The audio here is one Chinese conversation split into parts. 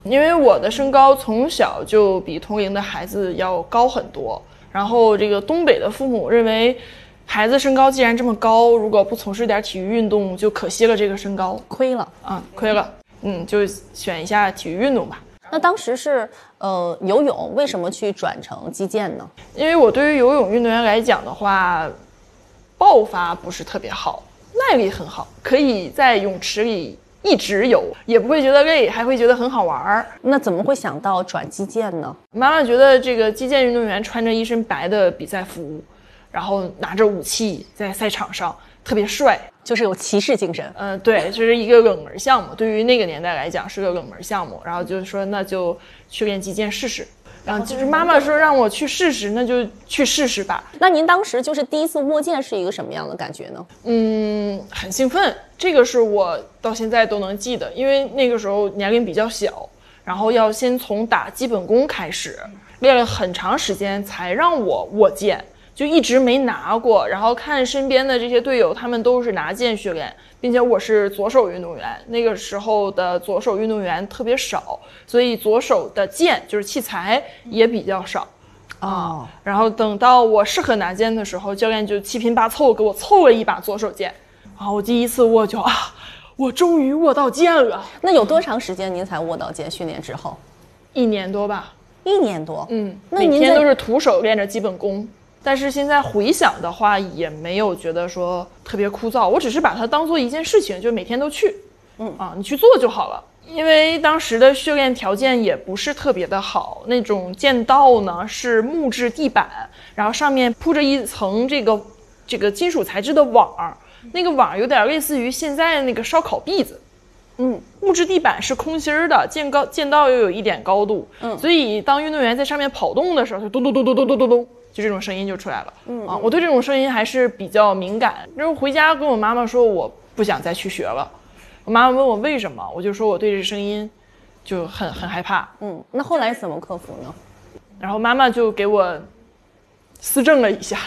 因为我的身高从小就比同龄的孩子要高很多，然后这个东北的父母认为孩子身高既然这么高，如果不从事点体育运动就可惜了这个身高， 亏了啊，亏了，就选一下体育运动吧。 那当时是游泳，为什么去转成击剑呢？ 因为我对于游泳运动员来讲的话，爆发不是特别好，耐力很好，可以在泳池里一直游，也不会觉得累，还会觉得很好玩。 那怎么会想到转击剑呢？ 妈妈觉得这个击剑运动员穿着一身白的比赛服，然后拿着武器在赛场上特别帅， 就是有骑士精神。 对，这是一个冷门项目，对于那个年代来讲是个冷门项目。然后就说那就去练击剑试试。然后就是妈妈说让我去试试，那就去试试吧。 那您当时就是第一次握剑是一个什么样的感觉呢？ 很兴奋，这个是我到现在都能记得，因为那个时候年龄比较小，然后要先从打基本功开始，练了很长时间才让我握剑，就一直没拿过。然后看身边的这些队友，他们都是拿剑训练，并且我是左手运动员，那个时候的左手运动员特别少，所以左手的剑就是器材也比较少然后等到我适合拿剑的时候，教练就七拼八凑给我凑了一把左手剑，然后我第一次握就我终于握到剑了。 那有多长时间您才握到剑？训练之后 1年多吧。 1年多。 那每天都是徒手练着基本功，但是现在回想的话也没有觉得说特别枯燥，我只是把它当做一件事情，就每天都去你去做就好了。因为当时的训练条件也不是特别的好，那种剑道呢是木质地板，然后上面铺着一层这个金属材质的网，那个网有点类似于现在的那个烧烤篦子。木质地板是空心的，剑道又有一点高度，所以当运动员在上面跑动的时候，就咚咚咚咚咚咚咚咚，就这种声音就出来了。我对这种声音还是比较敏感。就是回家跟我妈妈说我不想再去学了，我妈妈问我为什么，我就说我对这声音就很害怕。 那后来怎么克服呢？ 然后妈妈就给我思政了一下。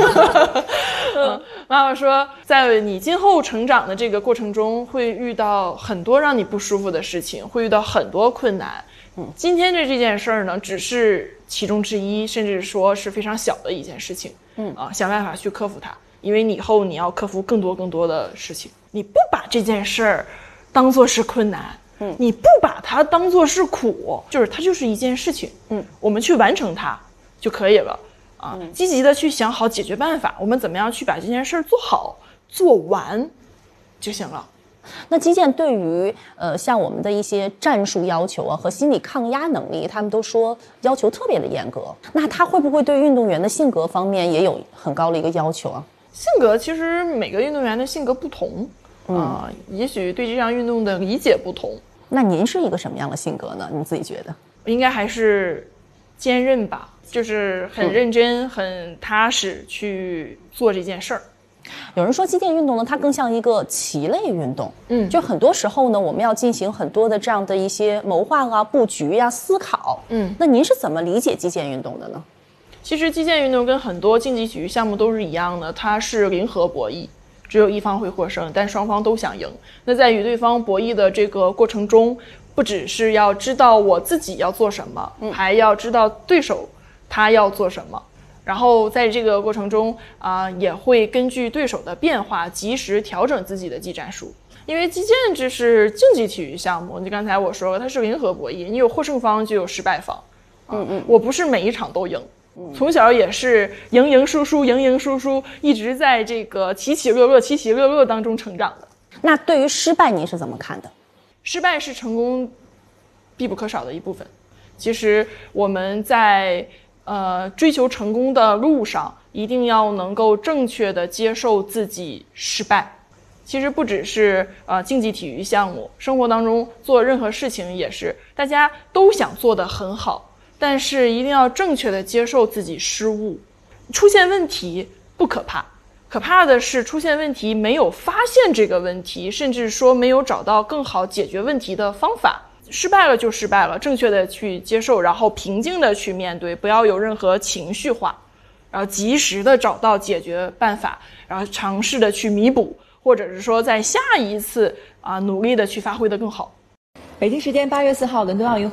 妈妈说在你今后成长的这个过程中会遇到很多让你不舒服的事情，会遇到很多困难。今天这件事儿呢只是其中之一，甚至说是非常小的一件事情。想办法去克服它，因为以后你要克服更多的事情。你不把这件事儿当作是困难，你不把它当作是苦，就是它就是一件事情，我们去完成它就可以了。积极的去想好解决办法，我们怎么样去把这件事做好做完就行了。 那击剑对于像我们的一些战术要求和心理抗压能力，他们都说要求特别的严格。那他会不会对运动员的性格方面也有很高的一个要求啊？ 性格其实每个运动员的性格不同，也许对这项运动的理解不同。 那您是一个什么样的性格呢？你自己觉得？ 应该还是坚韧吧，就是很认真、很踏实去做这件事儿。 有人说击剑运动呢，它更像一个棋类运动。就很多时候呢，我们要进行很多的这样的一些谋划布局思考。那您是怎么理解击剑运动的呢？ 其实击剑运动跟很多竞技体育项目都是一样的，它是零和博弈，只有一方会获胜，但双方都想赢。那在与对方博弈的这个过程中，不只是要知道我自己要做什么，还要知道对手他要做什么。然后在这个过程中也会根据对手的变化及时调整自己的技战术。因为击剑这是竞技体育项目，就刚才我说了，它是零和博弈，你有获胜方就有失败方。我不是每一场都赢，从小也是赢赢输输赢赢输输，一直在这个起起落落当中成长的。 那对于失败您是怎么看的？ 失败是成功必不可少的一部分。其实我们在追求成功的路上，一定要能够正确的接受自己失败。其实不只是竞技体育项目，生活当中做任何事情也是，大家都想做得很好，但是一定要正确的接受自己失误。出现问题不可怕，可怕的是出现问题没有发现这个问题，甚至说没有找到更好解决问题的方法。失败了就失败了，正确的去接受，然后平静的去面对，不要有任何情绪化，然后及时的找到解决办法，然后尝试的去弥补，或者是说在下一次努力的去发挥的更好。 北京时间8月4号伦敦奥运会